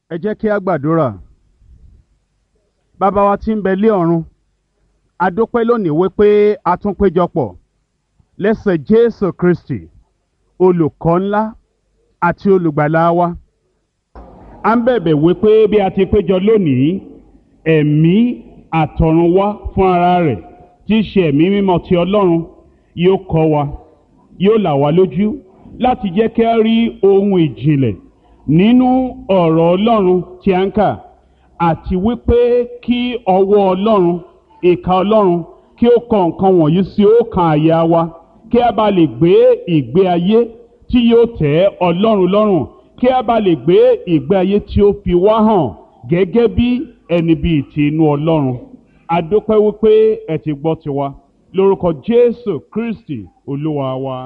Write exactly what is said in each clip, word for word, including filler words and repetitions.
Ẹ jẹ́ kí a gbàdúrà. Bàbá wa tí ń bẹ lé ọ̀run, a dúpẹ́ lónìí wípé a tún péjọpọ̀ lẹ́sẹ̀ Jésù Kristi, olùkọ́ ńlá àti olùgbàlà wa. À ń bẹ̀bẹ̀ wípé bí a ti péjọ lónìí, ẹ̀mí àtọ̀run wá fún ara rẹ̀ tí í ṣe ẹ̀mí mímọ́ ti Ọlọ́run yóò kọ́ wa, yóò là wá lójú láti jẹ́ kí a rí ohun ìjìnlẹ̀ nínú ọ̀rọ̀ Ọlọ́run tí a ń kà, àti wípé kí ọwọ́ Ọlọ́run, ìka Ọlọ́run kí ó kọ nǹkan wọ̀nyí sí ọkàn àyà wa, kí a bá lè gbé ìgbé ayé tí yóò tẹ́ Ọlọ́run lọ́rùn, kí a bá lè gbé ìgbé ayé tí ó fi wá hàn gẹ́gẹ́ bí ẹni bíi ti inú Ọlọ́run. A dúpẹ́ wípé ẹ ti gbọ́ tiwa lórúkọ Jésù Kristi Olúwa wa.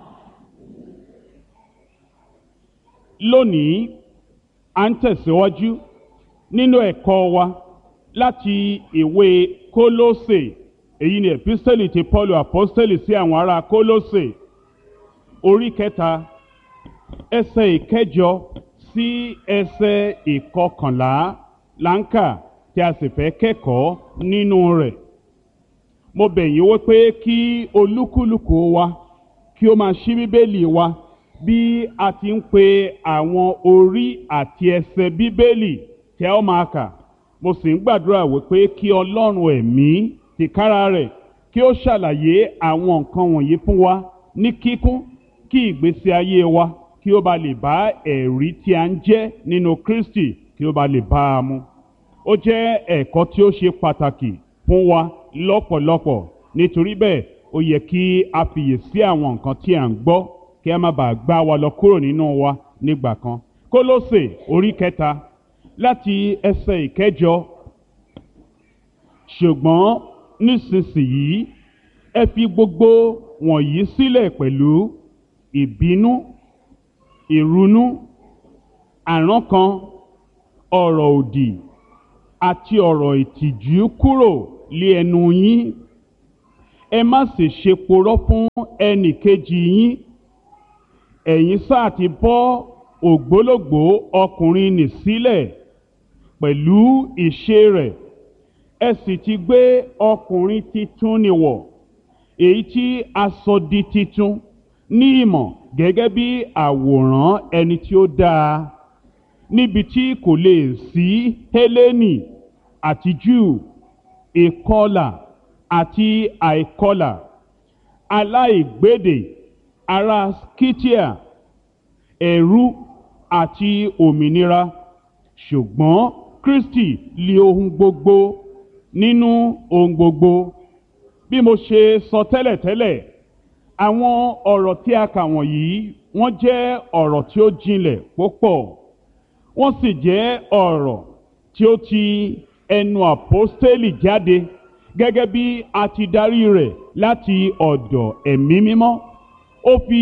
Lónìí, à ń tẹ̀síwájú nínú ẹ̀kọ́ wa láti ìwé Kólósè, èyí ni epistẹ́lì ti Pọ́ọ̀lù àpọ́stẹ́lì sí àwọn ará Kólósè, orí kẹta, ẹsẹ̀ ìkẹjọ sí ẹsẹ̀ ìkọkànlá láǹkà tí a sì fẹ́ kẹ́kọ̀ọ́ nínú rẹ̀. Mo bẹ̀ yín wípé kí olúkúlùkù wa kí ó máa ṣí Bíbélì wa bí a ti ń pe àwọn orí àti ẹsẹ̀ Bíbélì tí a ó máa kà. Mo sì ń gbàdúrà wípé kí Ọlọ́run ẹ̀mí tìkára rẹ̀ kí ó ṣàlàyé àwọn nǹkan wọ̀nyí fún wa ní kíkún, kí ìgbésí ayé wa kí ó bá lè bá ẹ̀rí tí a ń jẹ́ nínú Kristi kí ó bá lè bá a mu. Ó jẹ́ ẹ̀kọ́ tí ó ṣe pàtàkì fún wa lọ́pọ̀lọpọ̀. Nítorí bẹ́ẹ̀, ó yẹ kí a fiyèsí àwọn nǹkan tí à ń gbọ́ kí a má bàa gbá wa lọ kúrò nínú wa nígbà kan. Kólósè orí kẹta láti ẹsẹ̀ ìkẹjọ. Ṣùgbọ́n nísinsìnyí ẹ fi gbogbo wọ̀nyí sílẹ̀ pẹ̀lú ìbínú, ìrunú, àrankàn, ọ̀rọ̀ òdì àti ọ̀rọ̀ ìtìjú kúrò lé ẹnu yín. Ẹ má sì ṣe porọ́ fún ẹnì kejì yín. Ẹ̀yin sáà ti bọ́ ògbólógbòó ọkùnrin nì sílẹ̀ pẹ̀lú ìṣe rẹ̀, ẹ sì ti gbé ọkùnrin titun nì wọ̀, èyí tí a sọ di titun ní ìmọ̀ gẹ́gẹ́ bí àwòrán ẹni tí ó dáa, níbi tí kò lè sí Hélénì àti Júù, ìkọlà àti àìkọlà, aláìgbédè, ará Skítíà, ẹ̀rú àti òmìnira, ṣùgbọ́n Kristi lé ohun gbogbo nínú ohun gbogbo. Bí mo ṣe sọ tẹ́lẹ̀tẹ́lẹ̀, àwọn ọ̀rọ̀ tí a kà wọ̀nyí wọ́n jẹ́ ọ̀rọ̀ tí ó jinlẹ̀ púpọ̀, wọ́n sì jẹ́ ọ̀rọ̀ tí ó ti ẹnu àpọ́stélì jáde gẹ́gẹ́ bí a ti darí rẹ̀ láti ọ̀dọ̀ ẹ̀mí mímọ́. Ó fi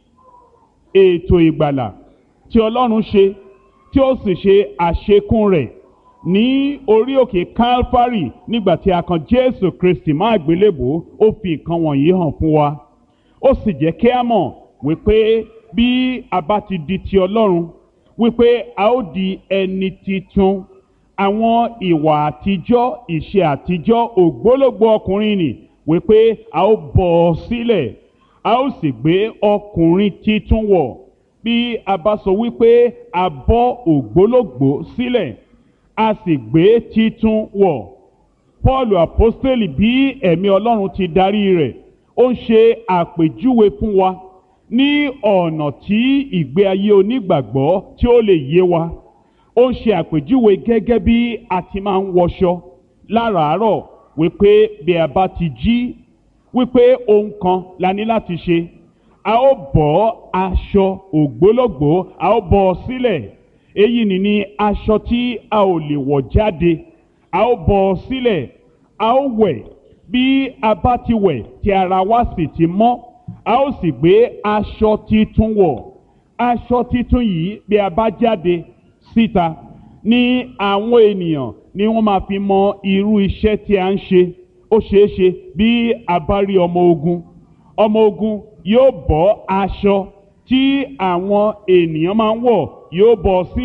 ètò ìgbàlà tí Ọlọ́run ṣe tí ó sì ṣe àṣekún rẹ̀ ní orí òkè Kálfárì nígbà tí a kan Jésù Kristi mọ́ àgbélébùú, ó fi nǹkan wọ̀nyí hàn fún wa. Ó sì jẹ́ kí a mọ̀ wípé bí a bá ti di ti Ọlọ́run, wípé a ó di ẹni titun. Àwọn ìwà àtijọ́, ìṣe àtijọ́, ògbólógbòó ọkùnrin nì, wípé a ó bọ́ ọ sílẹ̀, a ó sì gbé ọkùnrin titun wọ̀. Bí a bá sọ wípé a bọ́ ògbólógbòó sílẹ̀, a sì gbé titun wọ̀, Pọ́ọ̀lù àpọ́stélì bí ẹ̀mí Ọlọ́run ti darí rẹ̀, ó ń ṣe àpèjúwe fún wa ní ọ̀nà tí ìgbé ayé onígbàgbọ́ tí ó lè yé wa. Ó ń ṣe àpèjúwe gẹ́gẹ́ bí a ti máa ń wọṣọ láràárọ̀, wípé bí a bá ti jí, wípé ohun kan la ní láti ṣe. A ó bọ́ aṣọ ògbólógbòó, a ó bọ́ ọ sílẹ̀. Èyí ni ní aṣọ tí a ò lè wọ̀ jáde, a ó bọ́ ọ sílẹ̀. A ó wẹ̀, bí a bá ti wẹ̀ tí ara wa sì ti mọ́, a ó sì gbé aṣọ titun wọ̀. Aṣọ titun yìí bí a bá jáde síta ní àwọn ènìyàn ni wọ́n máa fi mọ irú iṣẹ́ tí a ń ṣe. Ó ṣeé ṣe bí a bá rí ọmọ ogun, ọmọ ogun yóò bọ́ aṣọ tí àwọn ènìyàn máa ń wọ̀, yóò bọ́ sílẹ̀,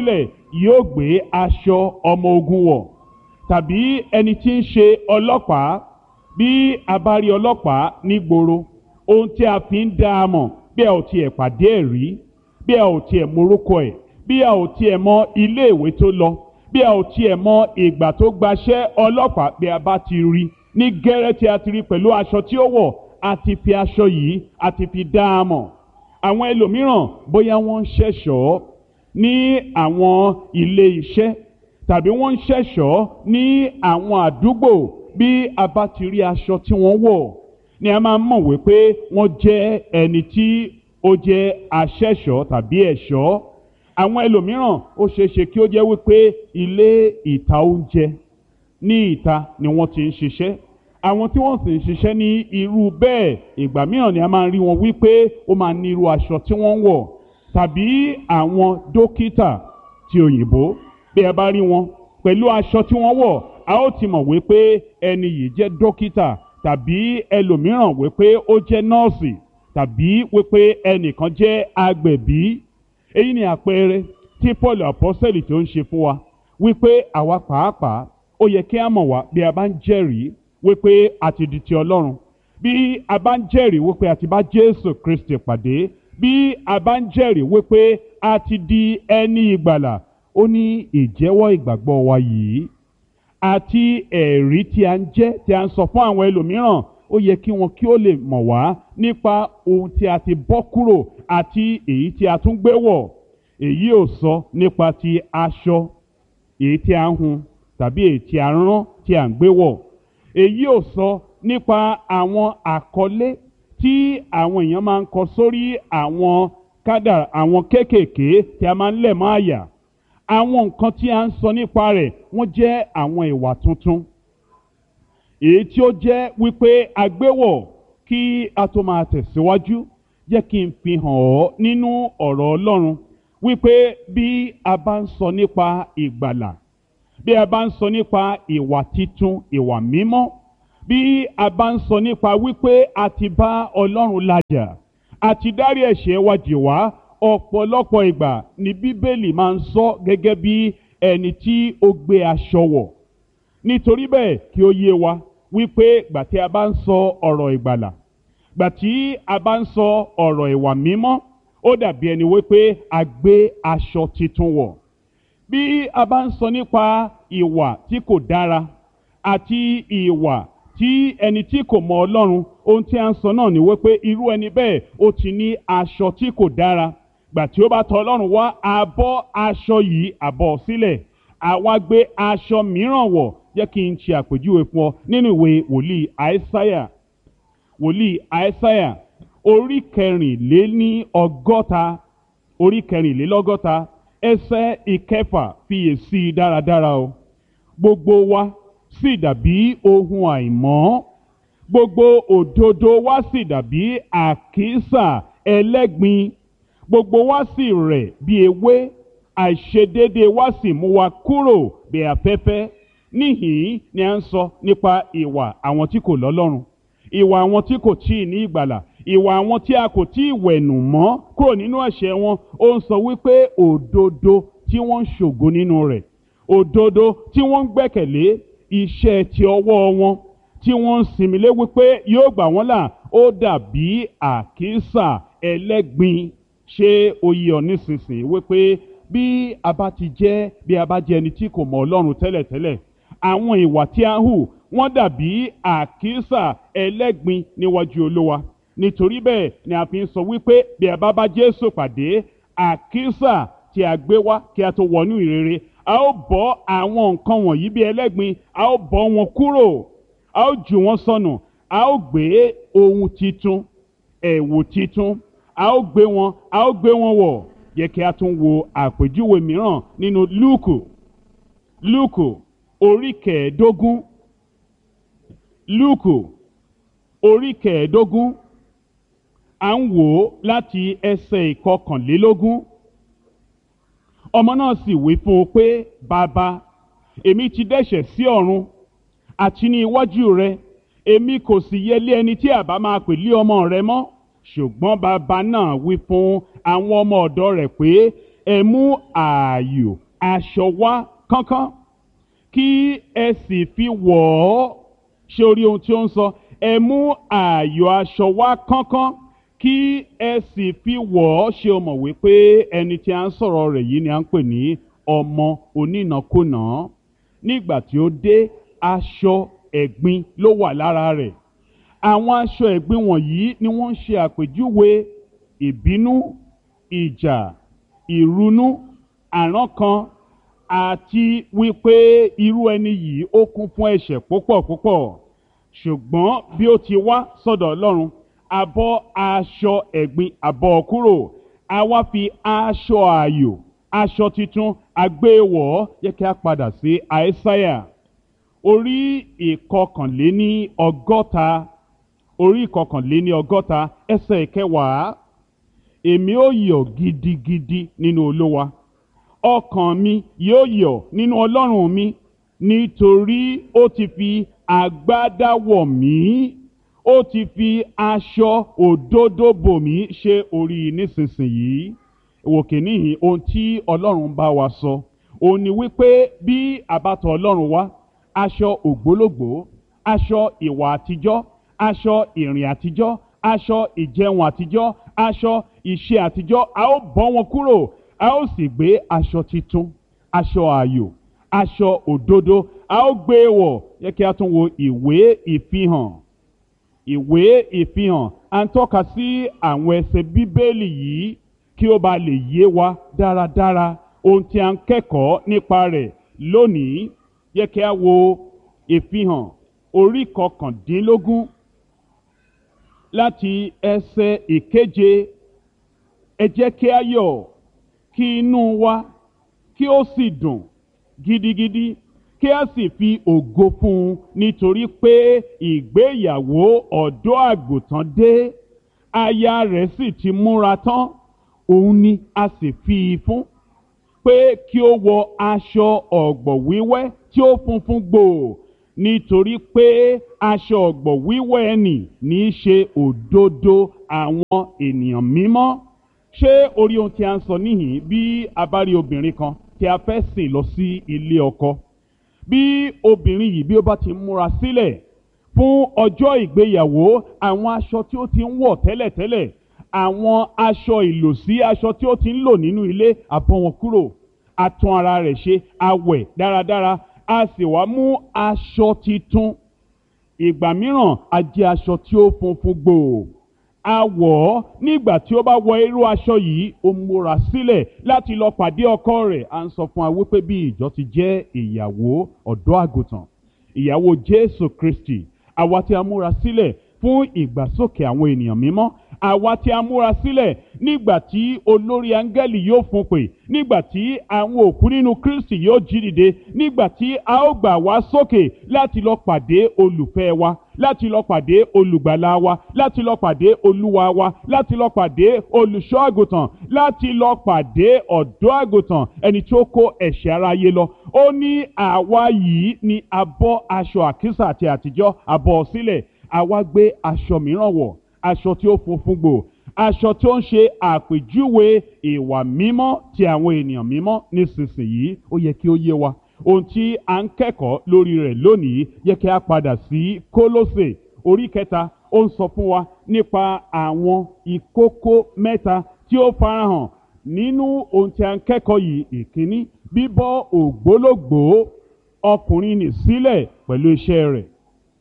yóò gbé aṣọ ọmọ ogun wọ̀, tàbí ẹni tí ń ṣe ọlọ́pàá, bí a bá rí ọlọ́pàá nígboro, ohun tí a fi ń dá a mọ̀ bí a ò tiẹ̀ pàdé ẹ̀ rí, bí a ò tiẹ̀ morúkọ ẹ̀, bí a ò tiẹ̀ mọ ilé ìwé tó lọ, bí a ò tiẹ̀ mọ ìgbà tó gbaṣẹ́ ọlọ́pàá, bí a bá ti rí ní gẹ́rẹ́ tí a ti rí pẹ̀lú aṣọ tí ó wọ̀, a ti fi aṣọ yìí a ti fi dá a mọ̀. Àwọn ẹlòmíràn bóyá wọ́n ń ṣẹ̀ṣọ́ ní àwọn ilé iṣẹ́ tàbí wọ́n ń ṣẹ̀ṣọ́ ní àwọn àdúgbò, bí a bá ti rí aṣọ tí wọ́n wọ̀ ni a máa mọ̀ wípé wọ́n jẹ́ ẹni tí ó jẹ́ aṣẹ̀ṣọ́ tàbí ẹ̀ṣọ́. Àwọn ẹlòmíràn ó ṣeéṣe kí ó jẹ́ wípé ilé ìta oúnjẹ ní ìta ni wọ́n ti ń ṣiṣẹ́. Àwọn tí wọ́n sì ń ṣiṣẹ́ ní irú bẹ́ẹ̀, ìgbà mìíràn ni a máa ń rí wọn wípé ó máa ní irú aṣọ tí wọ́n ń wọ̀. Tàbí àwọn dókítà ti òyìnbó, bí a bá rí wọn pẹ̀lú aṣọ tí wọ́n wọ̀, a ó ti mọ̀ wípé ẹni yìí jẹ́ dókítà, tàbí ẹlòmíràn wípé ó jẹ́ nọ́ọ̀sì, tàbí wípé ẹnìkan jẹ́ agbẹ̀bí. Èyí ni àpẹẹrẹ tí Paul apọ́sítélì tó ń ṣe fún wa wípé àwa pàápàá ó yẹ kí a mọ̀ wá bí a bá ń jẹ́rìí wípé a ti di ti Ọlọ́run, bí a bá ń jẹ́rìí wípé a ti bá Jésù Kristi pàdé, bí a bá ń jẹ́rìí wípé a ti di ẹni ìgbàlà. Ó ní ìjẹ́wọ́ ìgbàgbọ́ wa yìí àti ẹ̀rí tí a ń jẹ́ tí a ń sọ fún àwọn ẹlòmíràn, ó yẹ kí wọn kí ó lè mọ̀ wá nípa ohun tí a ti bọ́ kúrò àti èyí tí a tún gbé wọ̀. Èyí ò sọ nípa ti aṣọ èyí tí a ń hun tàbí èyí tí a ń rán tí a ń gbé wọ̀. Èyí ò sọ nípa àwọn àkọlé tí àwọn èèyàn máa ń kọ sórí àwọn kádà àwọn kéékèèké tí a máa ń lẹ̀ mọ́ àyà. Àwọn nǹkan tí a ń sọ nípa rẹ̀ wọ́n jẹ́ àwọn ìwà tuntun, èyí tí ó jẹ́ wípé agbéwọ̀. Kí a tó máa tẹ̀síwájú, jẹ́ kí n fi hàn ọ́ nínú ọ̀rọ̀ Ọlọ́run wípé bí a bá ń sọ nípa ìgbàlà, bí a bá ń sọ nípa ìwà titun, ìwà mímọ́, bí a bá ń sọ nípa wípé a ti bá Ọlọ́run làjà, a ti dárí ẹ̀ṣẹ̀ wa jì wá, ọ̀pọ̀lọpọ̀ ìgbà ni Bíbélì máa ń sọ gẹ́gẹ́ bí ẹni tí ó gbé aṣọ wọ̀. Nítorí bẹ́ẹ̀ kí ó yé wa wípé gbà tí a bá ń sọ ọ̀rọ̀ ìgbàlà, gbà tí a bá ń sọ ọ̀rọ̀ ìwà mímọ́, ó dàbí ẹni wípé a gbé aṣọ titun wọ̀. Bí a bá ń sọ nípa ìwà tí kò dára àti ìwà tí ẹni tí kò mọ Ọlọ́run, ohun tí a ń sọ náà ni wípé irú ẹni bẹ́ẹ̀ ó ti ní aṣọ tí kò dára. Gbà tí ó bá tọ̀ Ọlọ́run wá, a bọ́ aṣọ yìí a bọ́ sílẹ̀, àwa gbé aṣọ mìíràn wọ̀. Jẹ́ kí n ṣe àpèjúwe fún ọ nínú ìwé wòlíì Àìsáyà, wòlíì Àìsáyà orí kẹrìnléní ọgọ́ta, orí kẹrìnlélọ́gọ́ta, ẹsẹ̀ ìkẹfà, fiyèsí dáradára o. Gbogbo wa sì dàbí ohun àìmọ́, gbogbo òdodo wa sì dàbí àkísà ẹlẹ́gbin, gbogbo wa sì rẹ̀ bí ewé, àìṣedéédé wa sì mú wa kúrò bí afẹ́fẹ́. Níhìn ni a ń sọ nípa ìwà àwọn tí kò lọ́lọ́run, ìwà àwọn tí kò tíì ní ìgbàlà, ìwà àwọn tí a kò tíì wẹ̀nù mọ́ kúrò nínú ẹ̀ṣẹ̀ wọn. Ó ń sọ wípé òdodo tí wọ́n ń ṣògo nínú rẹ̀, òdodo tí wọ́n ń gbẹ́kẹ̀lé iṣẹ́ ti ọwọ́ wọn, tí wọ́n ń sinmi lé wípé yóò gbà wọ́n là, ó dàbí àkísà ẹlẹ́gbin. Ṣé ó yé ọ nísinsìnyí wípé bí a bá ti jẹ́ bí a bá jẹ́ ẹni tí kò mọ Ọlọ́run tẹ́lẹ̀tẹ́lẹ̀, àwọn ìwà tí a ń hù wọ́n dàbí àkísà ẹlẹ́gbin níwájú Olúwa. Nítorí bẹ́ẹ̀ ni a fi ń sọ wípé bí a bá bá Jésù pàdé, àkísà tí a gbé wá kí a tó wọnú ìrere, a ó bọ́ àwọn nǹkan wọ̀nyí bí ẹlẹ́gbin, a ó bọ́ wọn kúrò, a ó jù wọ́n sọnù, a ó gbé ohun titun, ẹ̀wù titun, a ó gbé wọn, a ó gbé wọn wọ̀. Yẹ kí a tún wo àpèjúwe mìíràn nínú Lúùkù, Lúùkù orí kẹẹ̀ẹ́dógún, Lúùkù orí kẹẹ̀ẹ́dógún, à ń wò ó láti ẹsẹ̀ ìkọkànlélógún. Ọmọ náà sì wí fún un pé, bàbá, èmi ti dẹ́ṣẹ̀ sí ọ̀run àti ní iwájú rẹ, èmi kò sì yẹ lé ẹni tí àbá máa pè lé ọmọ rẹ mọ́. Ṣùgbọ́n bàbá náà wí fún àwọn ọmọ ọ̀dọ̀ rẹ̀ pé, ẹ mú ààyò aṣọ wá kánkán kí ẹ sì fi wọ̀ ọ́. Ṣé orí ohun tí ó ń sọ? Ẹ mú ààyò aṣọ wá kánkán kí ẹ sì fi wọ̀ ọ́. Ṣé o mọ̀ wípé ẹni tí a ń sọ̀rọ̀ rẹ̀ yìí ni a ń pè ní ọmọ onínàkúnà? Nígbà tí ó dé, aṣọ ẹ̀gbin ló wà lára rẹ̀. Àwọn aṣọ ẹ̀gbin wọ̀nyí ni wọ́n ń ṣe àpèjúwe ìbínú, ìjà, ìrunú, àrankàn, àti wípé irú ẹni yìí ó kún fún ẹ̀ṣẹ̀ púpọ̀ púpọ̀. Ṣùgbọ́n bí ó ti wá sọ́dọ̀ Ọlọ́run, a bọ́ aṣọ ẹ̀gbin, a bọ́ ọ kúrò. A wá fi aṣọ ààyò, aṣọ titun, a gbé e wọ̀ ọ́. Jẹ́ kí a padà sí Àìsáyà orí ìkọkànléní ọgọ́ta, orí ìkọkànléní ọgọ́ta ẹsẹ̀ ìkẹwàá. Èmi ó yọ̀ gidigidi nínú Olúwa, ọkàn mi yóò yọ̀ nínú Ọlọ́run mi, nítorí ó ti fi agbádá wọ̀ mí, ó ti fi aṣọ òdodo bò mí. Ṣé orí nísinsìnyí? Wòkè níhìn ohun tí Ọlọ́run bá wa sọ, òun ni wípé bí a bá tọ̀ Ọlọ́run wá, aṣọ ògbólógbòó, aṣọ ìwà àtijọ́, aṣọ ìrìn àtijọ́, aṣọ ìjẹun àtijọ́, aṣọ ìṣe àtijọ́, a ó bọ́ wọn kúrò. A ó sì gbé aṣọ titun, aṣọ ààyò, aṣọ òdodo, a ó gbé e wọ̀. Yẹ kí a tún wo ìwé ìfihàn. Ìwé ìfihàn à ń tọ́ka sí àwọn ẹsẹ̀ Bíbélì yìí kí ó ba lè yé wa dáradára ohun tí a ń kẹ́kọ̀ọ́ nípa rẹ̀ lónìí. Yẹ kí a wo ìfihàn orí kọkàndínlógún láti ẹsẹ̀ ìkeje. Ẹ jẹ́ kí a yọ̀ kí inú wa kí ó sì dùn gidigidi, kí a sì fi ògo fún un, nítorí pé ìgbéyàwó ọ̀dọ́ àgùntàn dé, aya rẹ̀ sì ti múra tán. Òun ni a sì fi í fún pé kí ó wọ aṣọ ọ̀gbọ̀ wíwẹ́ tí ó funfun gbòò, nítorí pé aṣọ ọ̀gbọ̀ wíwẹ́ ẹni ní í ṣe òdodo àwọn ènìyàn mímọ́. Ṣé orí ohun tí a ń sọ níhìn? Bí a bá rí obìnrin kan tí a fẹ́ sìn lọ sí ilé ọkọ, bí obìnrin yìí bí ó bá ti múra sílẹ̀ fún ọjọ́ ìgbéyàwó, àwọn aṣọ tí ó ti ń wọ̀ tẹ́lẹ̀tẹ́lẹ̀, àwọn aṣọ ìlòsí, aṣọ tí ó ti ń lò nínú ilé, a bọ́ wọn kúrò, a tún ara rẹ̀ ṣe, a wẹ̀ dáradára, a sì wá mú aṣọ titun. Ìgbà mìíràn a jẹ́ aṣọ tí ó funfun gbòò, a wọ̀ ọ́. Nígbà tí ó bá wọ irú aṣọ yìí, ó múra sílẹ̀ láti lọ pàdé ọkọ rẹ̀. À ń sọ fún wa wípé bí ìjọ ti jẹ́ ìyàwó ọ̀dọ́ àgùntàn, ìyàwó Jésù Kristi, àwa tí a múra sílẹ̀ fún ìgbàsókè àwọn ènìyàn mímọ́, àwa tí a múra sílẹ̀ nígbà tí olórí áńgẹ́lì yóò fún pè, nígbà tí àwọn òkú nínú Kristi yóò jí dìde, nígbà tí a ó gbà wá sókè láti lọ pàdé olùfẹ́ wa, láti lọ pàdé olùgbàlà wa, láti lọ pàdé olúwa wa, láti lọ pàdé olùṣọ́ àgùntàn, láti lọ pàdé ọ̀dọ́ àgùntàn, ẹni tí ó kó ẹ̀ṣẹ̀ aráyé lọ. Ó ní àwa yìí ni a bọ́ aṣọ àkísà àti àtijọ́, a bọ́ sílẹ̀, àwa gbé aṣọ mìíràn wọ̀, aṣọ tí ó funfun gbòò, aṣọ tí ó ń ṣe àpèjúwe ìwà mímọ́ ti àwọn ènìyàn mímọ́. Nísinsìnyí ó yẹ kí ó yé wa ohun tí a ń kẹ́kọ̀ọ́ lórí rẹ̀ lónìí. Yẹ kí a padà sí Kólósè orí kẹta. Ó ń sọ fún wa nípa àwọn ìkókó mẹ́ta tí ó farahàn nínú ohun tí a ń kẹ́kọ̀ọ́ yìí. Ìkíní, bíbọ́ ògbólógbòó ọkùnrin nì sílẹ̀ pẹ̀lú iṣẹ́ rẹ̀.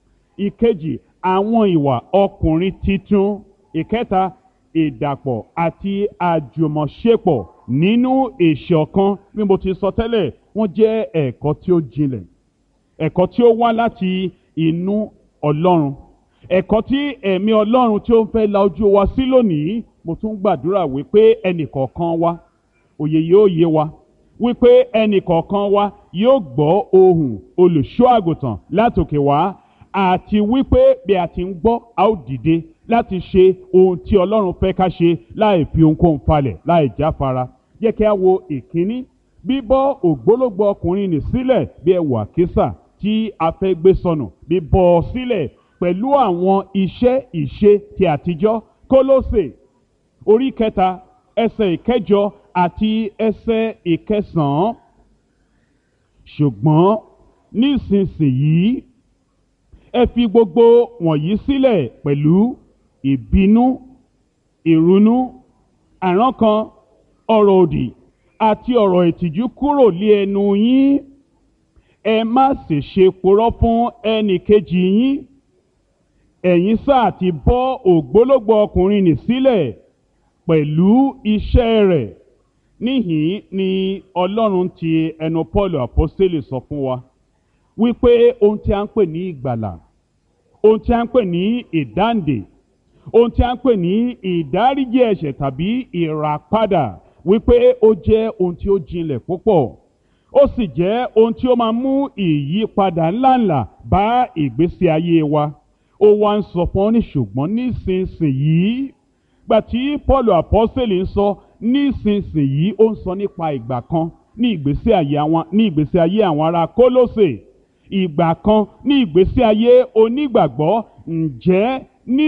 Ìkejì, àwọn ìwà ọkùnrin titun. Ìkẹta, ìdàpọ̀ àti àjùmọ̀ṣepọ̀ nínú ìṣọ̀kan. Bí mo ti sọ tẹ́lẹ̀, wọ́n jẹ́ ẹ̀kọ́ tí ó jinlẹ̀, ẹ̀kọ́ tí ó wá láti inú Ọlọ́run, ẹ̀kọ́ tí ẹ̀mí Ọlọ́run tí ó ń fẹ́ la ojú wa sí lónìí. Mo tún gbàdúrà wípé ẹnìkọ̀ọ̀kan wa òye yóò yé wa, wípé ẹnìkọ̀ọ̀kan wa yóò gbọ́ ohùn olùṣọ́ àgùntàn látòkè wá, àti wípé bí a ti ń gbọ́, a ó dìde láti ṣe ohun tí Ọlọ́run fẹ́ ká ṣe láì fi ohunkóhun falẹ̀, láì jáfara. Jẹ́ kí a wo ìkíní, bíbọ́ ògbólógbòó ọkùnrin nì sílẹ̀ bí ẹ̀wù àkísà tí a fẹ́ gbé sọnù, bíbọ́ ọ sílẹ̀ pẹ̀lú àwọn iṣẹ́ ìṣe ti àtijọ́. Kólósè orí kẹta ẹsẹ̀ ìkẹjọ àti ẹsẹ̀ ìkẹsàn-án. ṣùgbọ́n nísinsìnyí ẹ fi gbogbo wọ̀nyí sílẹ̀ pẹ̀lú ìbínú, ìrunú, àrankàn, ọ̀rọ̀ òdì àti ọ̀rọ̀ ìtìjú kúrò lé ẹnu yín. Ẹ má sì ṣe purọ́ fún ẹnì kejì yín. Ẹ̀yin sáà ti bọ́ ògbólógbòó ọkùnrin nì sílẹ̀ pẹ̀lú iṣẹ́ rẹ̀. Níhìn ni Ọlọ́run ti ẹnu Pọ́ọ̀lù àpọ́stélì sọ fún wa wípé ohun tí a ń pè ní ìgbàlà, ohun tí a ń pè ní ìdáǹdè, ohun tí a ń pè ní ìdáríjì ẹ̀ṣẹ̀ tàbí ìràpadà, wípé ó jẹ́ ohun tí ó jinlẹ̀ púpọ̀. Ó sì jẹ́ ohun tí ó máa mú ìyípadà ńláǹlà bá ìgbésí ayé wa. Ó wá ń sọ fún ọ ní ṣùgbọ́n nísinsìnyí, gbà tí Pọ́ọ̀lù àpọ́stélì ń sọ nísinsìnyí, ó ń sọ nípa ìgbà kan ní ìgbésí ayé àwọn ní ìgbésí ayé àwọn ará Kólósè, ìgbà kan ní ìgbésí ayé onígbàgbọ́. Ǹjẹ́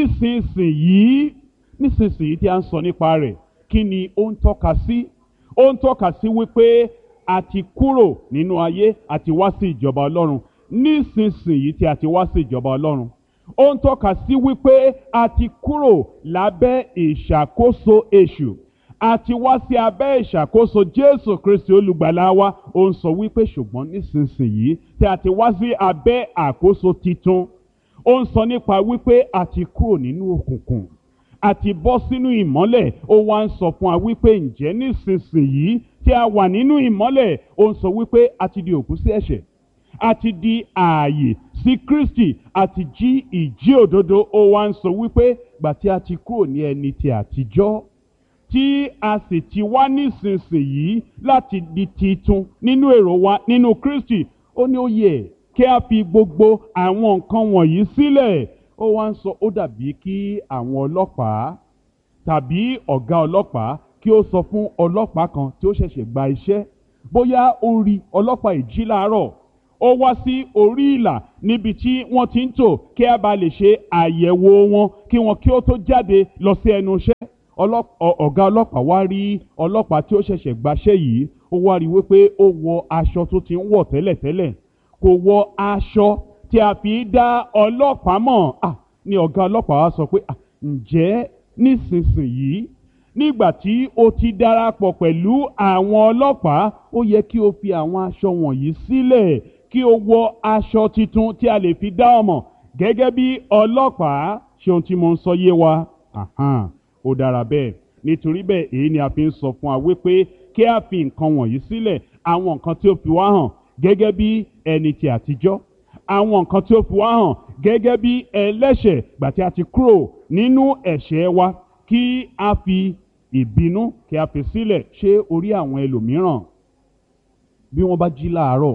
nísinsìnyí nísinsìnyí tí a ń sọ nípa rẹ̀, kí ni ó ń tọ́ka sí? Ó ń tọ́ka sí wípé a ti kúrò nínú ayé, a ti wá sí ìjọba Ọlọ́run. Nísinsìnyí tí a ti wá sí ìjọba Ọlọ́run, ó ń tọ́ka sí wípé a ti kúrò lábẹ́ ìṣàkóso èṣù, a ti wá sí abẹ́ ìṣàkóso Jésù Kristi olùgbàlà wa. Ó ń sọ wípé ṣùgbọ́n nísinsìnyí tí a ti wá sí abẹ́ àkóso titun, ó ń sọ nípa wípé a ti kúrò nínú òkùnkùn, a ti bọ́ sínú ìmọ́lẹ̀. Ó wá ń sọ fún wa wípé ǹjẹ́ nísinsìnyí tí a wà nínú ìmọ́lẹ̀, ó ń sọ wípé a ti di òkú sí ẹ̀ṣẹ̀, a ti di ààyè sí Kristi, a ti jí ìjí òdodo. Ó wá ń sọ wípé gbà tí a ti kúrò ní ẹni ti àtijọ́, tí a sì ti wá nísinsìnyí láti di titun nínú èrò wa nínú Kristi, ó ní ó yẹ kí a fi gbogbo àwọn nǹkan wọ̀nyí sílẹ̀. Ó wá ń sọ, ó dàbí kí àwọn ọlọ́pàá tàbí ọ̀gá ọlọ́pàá kí ó sọ fún ọlọ́pàá kan tí ó ṣẹ̀ṣẹ̀ gba iṣẹ́, bóyá ó rí ọlọ́pàá ìjí láàárọ̀, ó wá sí orí ìlà níbi tí wọ́n ti ń tò kí a bá lè ṣe àyẹ̀wò wọn kí wọn kí ó tó jáde lọ sí ẹnu iṣẹ́. Ọ̀gá ọlọ́pàá wá rí ọlọ́pàá tí ó ṣẹ̀ṣẹ̀ gbaṣẹ́ yìí, ó wá rí wípé ó wọ aṣọ tó ti ń wọ̀ tẹ́lẹ̀tẹ́lẹ̀, kò wọ aṣọ tí a fi dá ọlọ́pàá mọ̀. À ní ọ̀gá ọlọ́pàá wá sọ pé à ǹjẹ́ nísinsìnyí nígbà tí o ti darapọ̀ pẹ̀lú àwọn ọlọ́pàá, ó yẹ kí o fi àwọn aṣọ wọ̀nyí sílẹ̀ kí o wọ aṣọ titun tí a lè fi dá ọ mọ̀ gẹ́gẹ́ bí ọlọ́pàá. Ṣé ohun tí mo ń sọ yé wa? Àhán, ó dára bẹ́ẹ̀. Nítorí bẹ́ẹ̀ èyí ni a fi ń sọ fún wa wípé kí a fi nǹkan wọ̀nyí sílẹ̀, àwọn nǹkan tí ó fi wá hàn gẹ́gẹ́ bí ẹni ti àtijọ́, àwọn nǹkan tí ó fi wá hàn gẹ́gẹ́ bí ẹlẹ́ṣẹ̀ gbà tí a ti kúrò nínú ẹ̀ṣẹ̀ wa, kí a fi ìbínú kí a fi sílẹ̀. Ṣé orí àwọn ẹlòmíràn bí wọ́n bá jí láàárọ̀,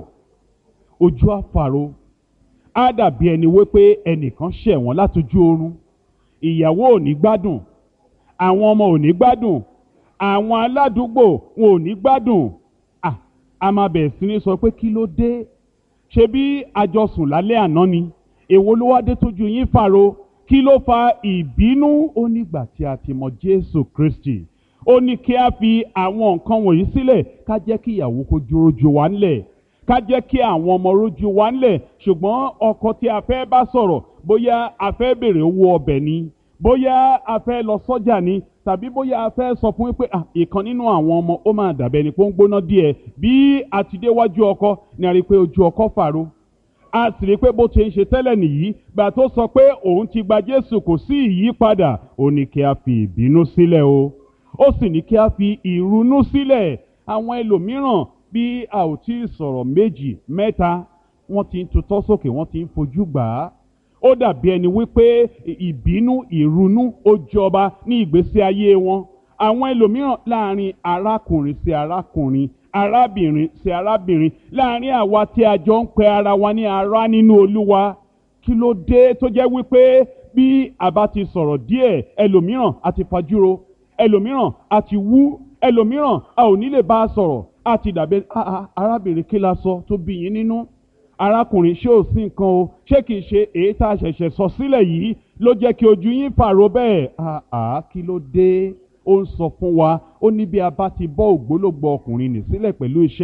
ojú àfàrò, á dàbí ẹni wípé ẹnìkan ṣẹ̀ wọ́n látojú oorun. Ìyàwó ò ní gbádùn, àwọn ọmọ ò ní gbádùn, àwọn aládùúgbò wọn ò ní gbádùn. À a máa bẹ̀rẹ̀ sí ní sọ pé kí ló dé? Ṣé bí àjọsùn lálẹ́ àná ni? Èwo ló wá dé tójú yín fàrò? Kí ló fa ìbínú? Ó nígbà tí a ti mọ Jésù Kristi, ó ní kí a fi àwọn nǹkan wọ̀nyí sílẹ̀, ká jẹ́ kí ìyàwó kó dúró ju wa ńlẹ̀, ká jẹ́ kí àwọn ọmọ rójú wa ńlẹ̀. Ṣùgbọ́n ọkọ tí a fẹ́ bá sọ̀rọ̀, bóyá a fẹ́ bèrè owó ọbẹ̀ ni, bóyá a fẹ́ lọ sọ́jà ni, tàbí bóyá a fẹ́ sọ fún wípé ìkan nínú àwọn ọmọ ó máa dàbẹ́ ni pé ó ń gbóná díẹ̀. Bí a ti déwájú ọkọ ni a rí pé ojú ọkọ fàrò, a sì rí pé bó ti ń ṣe tẹ́lẹ̀ nìyí. Gbà tó sọ pé òun ti gba Jésù, kò sí ìyípadà. Ó ní kí a fi ìbínú sílẹ̀ o, ó sì ní kí a fi ìrunú sílẹ̀. Àwọn ẹlòmíràn bí a ò tí ì sọ̀rọ̀ méjì mẹ́ta, wọ́n ti ń tutọ́ sókè, wọ́n ti ń fojú gbà á. Ó dàbí ẹni wípé ìbínú, ìrunú ó jọba ní ìgbésí ayé wọn. Àwọn ẹlòmíràn láàrin arákùnrin sí arákùnrin, arábìnrin sí arábìnrin, láàrin àwa tí a jọ ń pe ara wa ní ará nínú Olúwa. Kí ló dé tó jẹ́ wípé bí a bá ti sọ̀rọ̀ díẹ̀, ẹlòmíràn a ti fajúro, ẹlòmíràn a ti wú, ẹlòmíràn a ò ní lè bá a sọ̀rọ̀, a ti dàbí arábìnrin kí la sọ tó bí yín nínú, arákùnrin ṣé ò sí nǹkan o, ṣé kìí ṣe èyí tá a ṣẹ̀ṣẹ̀ sọ sílẹ̀ yìí ló jẹ́ kí ojú yín fàrò bẹ́ẹ̀? Àá kí ló dé? Ó ń sọ fún wa, ó ní bí a bá ti bọ́ ògbólógbòó ọkùnrin nì sílẹ̀ pẹ̀lú iṣẹ́ rẹ̀,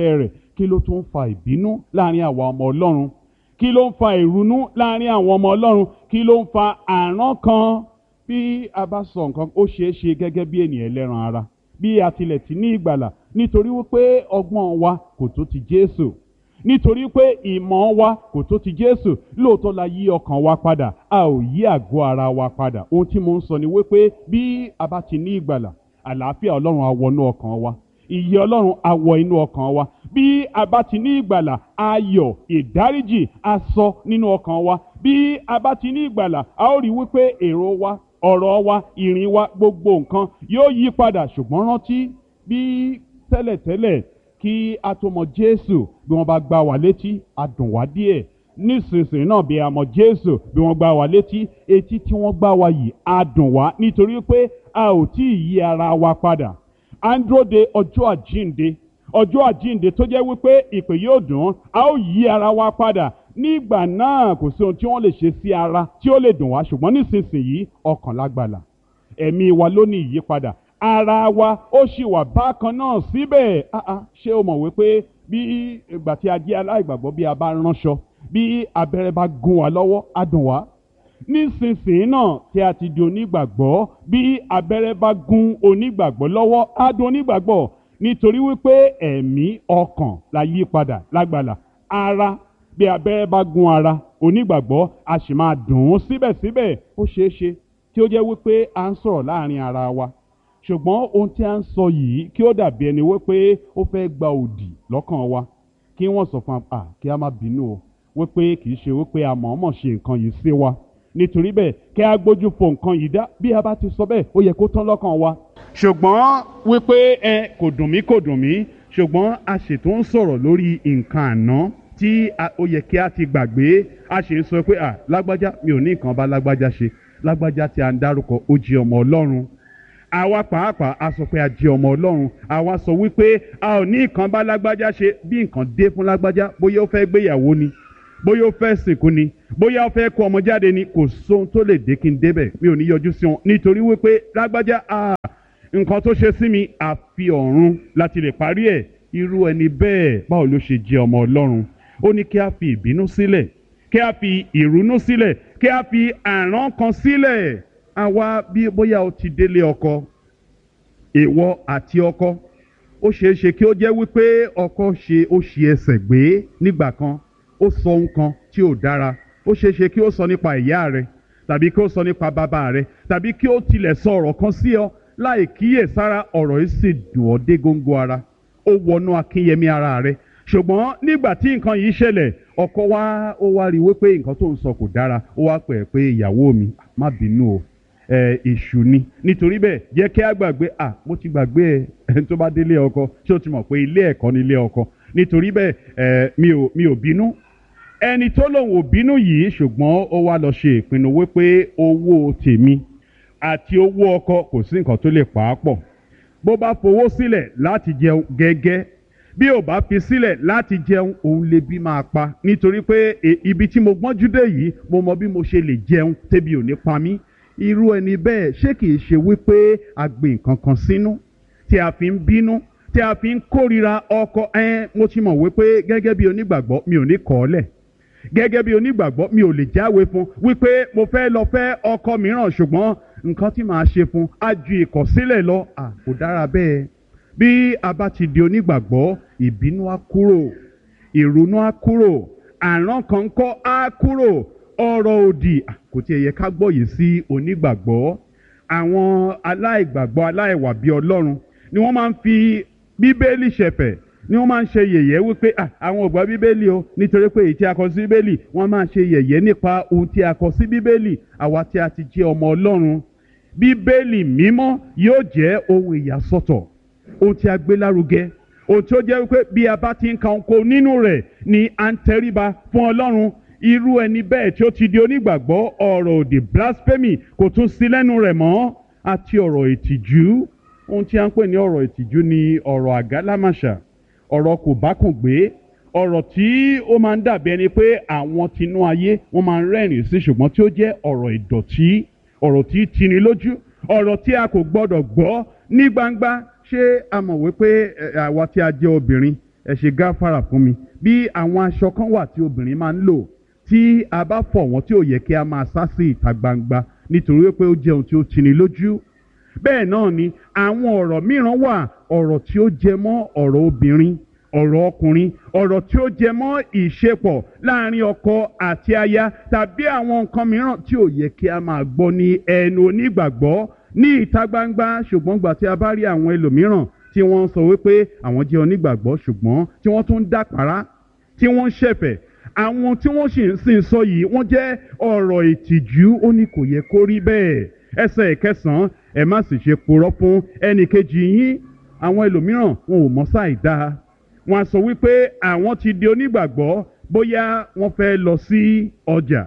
kí ló tún ń fa ìbínú láàrin àwa ọmọ Ọlọ́run? Kí ló ń fa ìrunú láàrin àwọn ọmọ Ọlọ́run? Kí ló ń fa àrán kan? Bí a bá sọ nǹkan, ó ṣeé ṣe gẹ́gẹ́ bí ènìyàn ẹlẹ́ran ara, bí a tilẹ̀ ti ní ìgbàlà, nítorí wípé ọgbọ́n wa kò tó ti Jésù, nítorí pé ìmọ̀ wa kò tó ti Jésù. Lóòótọ́ la yí ọkàn wa padà, a ò yí àgọ́ ara wa padà. Ohun tí mo ń sọ ni wípé bí a bá ti ní ìgbàlà, àlàáfíà Ọlọ́run á wọnú ọkàn wa, ìyè Ọlọ́run á wọ inú ọkàn wa. Bí a bá ti ní ìgbàlà, ayọ̀ ìdáríjì á sọ nínú ọkàn wa. Bí a bá ti ní ìgbàlà, a ó rí wípé èrò wa, ọ̀rọ̀ wa, ìrìn wa, gbogbo nǹkan yóò yí padà. Ṣùgbọ́n rántí, bí tẹ́lẹ̀tẹ́lẹ̀ kí a tó mọ Jésù, bí wọ́n bá gbá wa létí, á dùn wá díẹ̀. Nísinsìnyí náà bí a mọ Jésù, bí wọ́n gbá wa létí, etí tí wọ́n gbá wa yìí á dùn wá, nítorí pé a ò tí ì yí ara wa padà. À ń dúró de ọjọ́ àjíǹde, ọjọ́ àjíǹde tó jẹ́ wípé ìpè yóò dùn, a ó yí ara wa padà. Nígbà náà kò sí ohun tí wọ́n lè ṣe sí ara tí ó lè dùn wá. Ṣùgbọ́n nísinsìnyí ọkàn lágbàlà, ẹ̀mí wa ló ní ìyípadà, ara wa ó sì wà bákan náà síbẹ̀. Ṣé o mọ̀ wípé bí ìgbà tí a jẹ́ aláìgbàgbọ́, bí a bá ránṣọ, bí abẹ́rẹ́ bá gún wa lọ́wọ́, á dùn wá. Nísinsìnyí náà tí a ti di onígbàgbọ́, bí abẹ́rẹ́ bá gún onígbàgbọ́ lọ́wọ́, á dùn onígbàgbọ́, nítorí wípé ẹ̀mí ọkàn la yí padà lágbàlà. Ara, bí abẹ́rẹ́ bá gún ara onígbàgbọ́, a sì máa dùn ún síbẹ̀síbẹ̀. Ó ṣeé ṣe kí ó jẹ́ wípé à ń sọ̀rọ̀ láàrin ara wa, ṣùgbọ́n ohun tí a ń sọ yìí kí ó dàbí ẹni wípé ó fẹ́ gba òdì lọ́kàn wa, kí wọ́n sọ fún wa kí a má bínú o, wípé kì í ṣe wípé a mọ̀ọ́mọ̀ ṣe nǹkan yìí sí wa. Nítorí bẹ́ẹ̀ kí a gbójú fo nǹkan yìí dá. Bí a bá ti sọ bẹ́ẹ̀, ó yẹ kó tán lọ́kàn wa. Ṣùgbọ́n wípé ẹ kò dùn mí kò dùn mí, ṣùgbọ́n a sì tún ń sọ̀rọ̀ lórí nǹkan àná tí ó yẹ kí a ti gbàgbé. A sì ń sọ pé à lágbájá, mi ò ní nǹkan bá lágbájá ṣe. Lágbájá tí a ń dárúkọ, ó jẹ́ ọmọ Ọlọ́run. Àwa pàápàá a sọ pé a jẹ́ ọmọ Ọlọ́run. Àwa sọ wípé a ò ní nǹkan bá lágbájá ṣe. Bí nǹkan dé fún lágbájá, bóyá ó fẹ́ gbéyàwó ni, bóyá ó fẹ́ sìnkú ni, bóyá ó fẹ́ kó ọmọ jáde ni, kò sóhun tó lè dé kí n débẹ̀, mi ò ní yọjú sí wọn. Nítorí wípé lágbájá, ah nǹkan tó ṣe sí mi, àfi ọ̀run láti lè parí ẹ̀. Irú ẹni bẹ́ẹ̀ báwo ló ṣe jẹ́ ọmọ Ọlọ́run? Ó ní kí a fi ìbínú sílẹ̀, kí a fi ìrunú sílẹ̀, kí a fi àrán kan sílẹ̀. Àwa bí bóyá o ti délé ọkọ, ìwọ àti ọkọ, ó ṣeé ṣe kí ó jẹ́ wípé ọkọ ṣe ó ṣe ẹsẹ̀ gbé nígbà kan, ó sọ nǹkan tí ò dára. Ó ṣeé ṣe kí ó sọ nípa ìyá rẹ, tàbí kí ó sọ nípa bàbá rẹ, tàbí kí ó tilẹ̀ sọ ọ̀rọ̀ kan sí ọ láì kíyèsára. Ọ̀rọ̀ yìí sì dùn ọ́ dé góńgó ara, ó wọnú akínyẹmí ara rẹ. Ṣùgbọ́n nígbà tí nǹkan yìí ṣẹlẹ̀, ọkọ wa ó wá rí wípé nǹkan tó ń sọ kò dára. Ó wá pè é pé ìyàwó mi, má bínú o, èṣù ni. Nítorí bẹ́ẹ̀ jẹ́ kí a gbàgbé. à mo ti gbàgbé ẹ ẹni tó bá délé ọkọ, ṣé o ti mọ̀ pé ilé ẹ̀kọ́ ni ilé ọkọ? Nítorí bẹ́ẹ̀ mi ò mi ò bínú. Ẹni tó lòun ò bínú yìí, ṣùgbọ́n ó wá lọ ṣe ìpinnu wípé owó tèmi àti owó ọkọ kò sí nǹkan tó lè pa á pọ̀. Bó bá fowó sílẹ̀ láti jẹun gẹ́gẹ́, bí ò bá fi sílẹ̀ láti jẹun, òun lè bí máa pa. Nítorí pé ibi tí mo gbọ́njú dé yìí, mo mọ bí mo ṣe lè jẹun tébi ò ní pa mí. Irú ẹni bẹ́ẹ̀ ṣé kìí ṣe wípé a gbé nǹkan kan sínú tí a fi ń bínú, tí a fi ń kórìíra ọkọ? Ẹ mo ti mọ̀ wípé gẹ́gẹ́ bí onígbàgbọ́ mi ò ní kọ̀ ọ́ lẹ̀. Gẹ́gẹ́ bí onígbàgbọ́ mi ò lè jáwé fún wípé mo fẹ́ lọ fẹ́ ọkọ mìíràn, ṣùgbọ́n nǹkan tí màá ṣe fún á ju ìkọ̀sílẹ̀ lọ. À kò dára bẹ́ẹ̀. Bí a bá ti di onígbàgbọ́, ìbínú á kúrò, ìrunú á kúrò, àrán kan kọ́ á kúrò, ọ̀rọ̀ òdì kò tiẹ̀ yẹ ká gbọ́ yìí sí onígbàgbọ́. Àwọn aláìgbàgbọ́ aláìwà bí Ọlọ́run ni wọ́n máa ń fi Bíbélì ṣẹ̀fẹ̀, ni wọ́n máa ń ṣe yẹ̀yẹ́ wípé àwọn ò gbọ́ Bíbélì o, nítorí pé èyí tí a kọ sí Bíbélì, wọ́n máa ń ṣe yẹ̀yẹ́ nípa ohun tí a kọ sí Bíbélì. Àwa tí a ti jẹ́ ọmọ Ọlọ́run, Bíbélì mímọ́ yóò jẹ́ ohun ìyàsọ́tọ̀, ohun tí a gbé lárugẹ, ohun tí ó jẹ́ wípé bí a bá ti ń ka ohun nínú rẹ̀ ni à ń tẹríba fún Ọlọ́run. Irú ẹni bẹ́ẹ̀ tí ó ti di onígbàgbọ́, ọ̀rọ̀ òdì blasphemy kò tún sí lẹ́nu rẹ̀ mọ́. Àti ọ̀rọ̀ ìtìjú, ohun tí a ń pè ní ọ̀rọ̀ ìtìjú ni ọ̀rọ̀ àgálámàṣà, ọ̀rọ̀ kò bá kùn gbé, ọ̀rọ̀ tí ó máa ń dàbí ẹni pé àwọn tinú ayé wọ́n máa ń rẹ́rìn sí, ṣùgbọ́n tí ó jẹ́ ọ̀rọ̀ ìdọ̀tí, ọ̀rọ̀ tí tini lójú, ọ̀rọ̀ tí a kò gbọ́dọ̀ gbọ́ ní gbangba. Ṣé a mọ̀ wípé àwa tí a jẹ́ obìnrin ẹ ṣe gáfárà fún mi bí àwọn aṣọ kan wà tí obìnrin máa ń lò tí a bá fọ̀ wọ́n tí ò yẹ kí a máa sá sí ìta gbangba nítorí pé ó jẹ́ ohun tí ó tini lójú. Bẹ́ẹ̀ náà ni àwọn ọ̀rọ̀ mìíràn wà, ọ̀rọ̀ tí ó jẹ mọ́ ọ̀rọ̀ obìnrin, ọ̀rọ̀ ọkùnrin, ọ̀rọ̀ tí ó jẹ mọ́ ìṣepọ̀ láàrin ọkọ àti aya tàbí àwọn nǹkan mìíràn tí ò yẹ kí a máa gbọ́ ní ẹnu onígbàgbọ́ ní ìta gbangba. Ṣùgbọ́n gbà tí a bá rí àwọn ẹlòmíràn tí wọ́n ń sọ wípé àwọn jẹ́ onígbàgbọ́ ṣùgbọ́n tí wọ́n tún ń dàpárá, tí wọ́n ń ṣẹ̀fẹ̀, àwọn tí wọ́n sì ń sìn sọ yìí wọ́n jẹ́ ọ̀rọ̀ ìtìjú. Ó ní kò yẹ kó rí bẹ́ẹ̀. Ẹsẹ̀ ìkẹsàn-án, ẹ má sì ṣe purọ́ fún ẹnìkejì yín. Àwọn ẹlòmíràn wọn ò mọ̀ sáì dáa, wọ́n á sọ wípé àwọn ti di onígbàgbọ́ bóyá wọ́n fẹ́ lọ sí ọjà.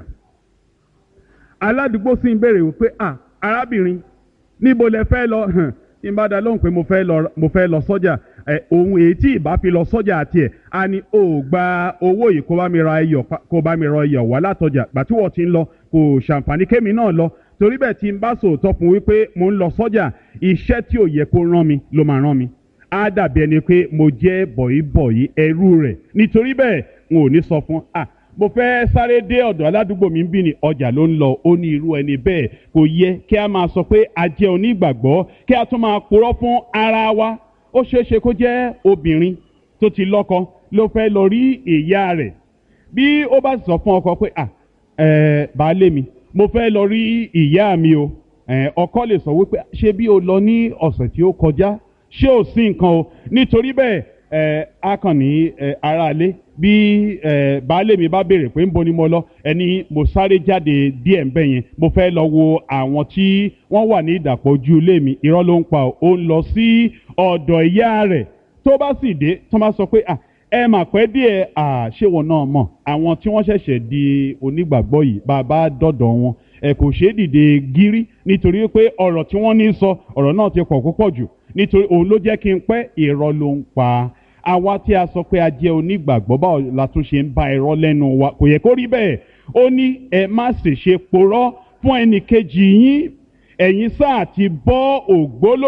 Aládùúgbò sì ń béèrè wípé à arábìnrin níbo lẹ fẹ́ lọ? Hàn tí n bá dá lóhùn pé mo fẹ́ lọ mo fẹ́ lọ sọ́jà, ẹ ohun èyí tí ìbá fi lọ sọ́jà àti ẹ̀ á ní ò gba owó yìí kó bá mi ra iyọ̀ kó bá mi ra iyọ̀ wá látọjà. Gbà tí wọ́n ti ń lọ kò ṣàǹfààní kémi náà lọ. Torí bẹ́ẹ̀ tí n bá sòótọ́ fún wípé mo ń lọ sọ́jà, iṣẹ́ tí ò yẹ kó rán mi ló máa rán mi. Á dàbí ẹni pé mo jẹ́ bọ̀yìbọ̀yì ẹrú rẹ̀. Nítorí bẹ́ẹ̀ n ò ní sọ fún à mo fẹ́ sáré dé ọ̀dọ̀ aládùúgbò mi ń bí ní ọjà ló ń lọ. Ó ní irú ẹni bẹ́ẹ̀ kò yẹ kí a máa sọ pé a jẹ́ onígbàgbọ́ kí a tún máa purọ́ fún ara wa. Ó ṣeéṣe kó jẹ́ obìnrin tó ti lọ́kọ ló fẹ́ lọ rí ìyá rẹ̀. Bí ó bá sọ fún ọkọ pé à ẹ baálé mi mo fẹ́ lọ rí ìyá mi o, ẹ ọkọ lè sọ wípé ṣé bí o lọ ní ọ̀sẹ̀ tí ó kọjá ṣé ò sí nǹkan o. Nítorí bẹ́ẹ̀ ẹ a kàn ní ẹ aráalé bí ẹ baálé mi bá béèrè pé ń bo ni mo lọ, ẹni mo sáré jáde díẹ̀ ń bẹ̀ yẹn mo fẹ́ lọ wo àwọn tí wọ́n wà ní ìdàpọ̀ ojú ilé mi. Irọ́ ló ń pa ọ́, ó ń lọ sí ọ̀dọ̀ ìyá rẹ̀. Tó bá sì dé tó bá sọ pé à ẹ mà pẹ́ díẹ̀, à ṣé wọn náà mọ̀ àwọn tí wọ́n ṣẹ̀ṣẹ̀ di onígbàgbọ́ yìí bàbá dọ̀dọ̀ wọn ẹ kò ṣeé dìde gírí nítorí pé ọ̀rọ̀ tí wọ́n ní sọ ọ̀rọ̀ náà ti pọ̀ púpọ̀ jù. Nítorí òun ló jẹ́ kí n pẹ́. Irọ́ ló ń pa. Àwa tí a sọ pé a jẹ́ onígbàgbọ́ báwo la tún ṣe ń bá irọ́ lẹ́nu wa? Kò yẹ kó rí bẹ́ẹ̀. Ó ní ẹ má sì ṣe purọ́ fún ẹnìkejì yín, ẹ̀yin sáà ti bọ́ ògbólógbòó